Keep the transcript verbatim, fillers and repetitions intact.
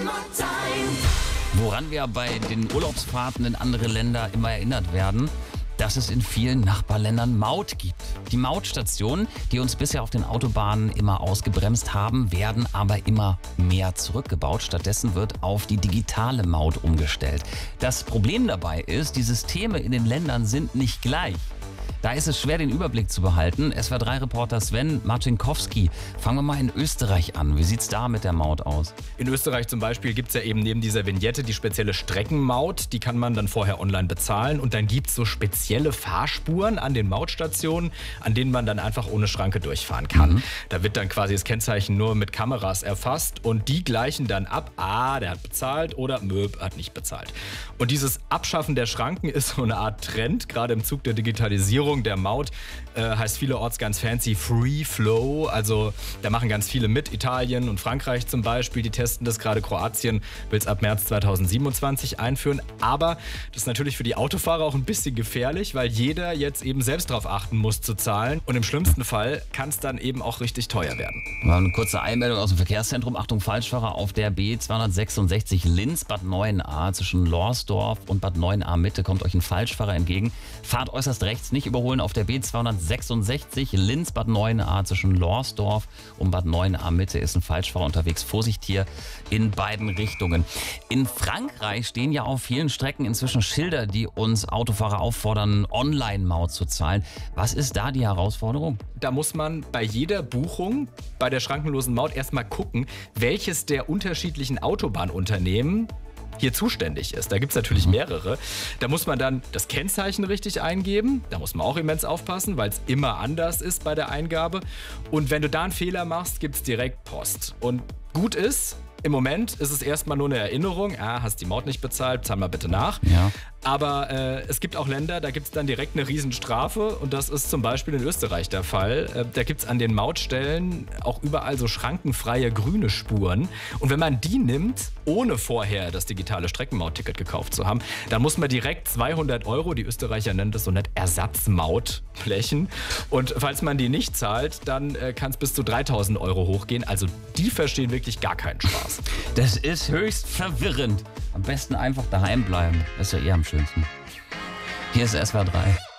Woran wir bei den Urlaubsfahrten in andere Länder immer erinnert werden, dass es in vielen Nachbarländern Maut gibt. Die Mautstationen, die uns bisher auf den Autobahnen immer ausgebremst haben, werden aber immer mehr zurückgebaut. Stattdessen wird auf die digitale Maut umgestellt. Das Problem dabei ist, die Systeme in den Ländern sind nicht gleich. Da ist es schwer, den Überblick zu behalten. S W R drei Reporter Sven Marcinkowski. Fangen wir mal in Österreich an. Wie sieht es da mit der Maut aus? In Österreich zum Beispiel gibt es ja eben neben dieser Vignette die spezielle Streckenmaut. Die kann man dann vorher online bezahlen. Und dann gibt es so spezielle Fahrspuren an den Mautstationen, an denen man dann einfach ohne Schranke durchfahren kann. Mhm. Da wird dann quasi das Kennzeichen nur mit Kameras erfasst. Und die gleichen dann ab, ah, der hat bezahlt oder Möb hat nicht bezahlt. Und dieses Abschaffen der Schranken ist so eine Art Trend, gerade im Zug der Digitalisierung der Maut, äh, heißt vielerorts ganz fancy Free Flow. Also da machen ganz viele mit. Italien und Frankreich zum Beispiel, die testen das. Gerade Kroatien will es ab März zweitausendsiebenundzwanzig einführen. Aber das ist natürlich für die Autofahrer auch ein bisschen gefährlich, weil jeder jetzt eben selbst darauf achten muss zu zahlen. Und im schlimmsten Fall kann es dann eben auch richtig teuer werden. Mal eine kurze Einmeldung aus dem Verkehrszentrum. Achtung, Falschfahrer auf der B zweihundertsechsundsechzig Linz-Bad Neuenahr zwischen Lorsdorf und Bad Neuenahr Mitte kommt euch ein Falschfahrer entgegen. Fahrt äußerst rechts, nicht überholen auf der B zweihundertsechsundsechzig Linz-Bad Neuenahr zwischen Lorsdorf und Bad Neuenahr Mitte ist ein Falschfahrer unterwegs. Vorsicht hier in beiden Richtungen. In Frankreich stehen ja auf vielen Strecken inzwischen Schilder, die uns Autofahrer auffordern, Online-Maut zu zahlen. Was ist da die Herausforderung? Da muss man bei jeder Buchung bei der schrankenlosen Maut erstmal gucken, welches der unterschiedlichen Autobahnunternehmen hier zuständig ist. Da gibt es natürlich mehrere. Da muss man dann das Kennzeichen richtig eingeben. Da muss man auch immens aufpassen, weil es immer anders ist bei der Eingabe. Und wenn du da einen Fehler machst, gibt es direkt Post. Und gut ist, im Moment ist es erstmal nur eine Erinnerung. Ah, hast die Maut nicht bezahlt, zahl mal bitte nach. Ja. Aber äh, es gibt auch Länder, da gibt es dann direkt eine Riesenstrafe. Und das ist zum Beispiel in Österreich der Fall. Äh, da gibt es an den Mautstellen auch überall so schrankenfreie grüne Spuren. Und wenn man die nimmt, ohne vorher das digitale Streckenmautticket gekauft zu haben, dann muss man direkt zweihundert Euro, die Österreicher nennen das so nett, Ersatzmaut blechen. Und falls man die nicht zahlt, dann äh, kann es bis zu dreitausend Euro hochgehen. Also die verstehen wirklich gar keinen Spaß. Das ist höchst verwirrend. Am besten einfach daheim bleiben. Das ist ja eher am schönsten. Hier ist S W R drei.